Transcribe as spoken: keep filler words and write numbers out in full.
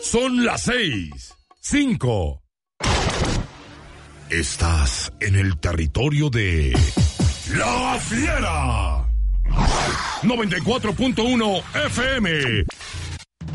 Son las seis, cinco. Estás en el territorio de La Fiera. noventa y cuatro punto uno F M.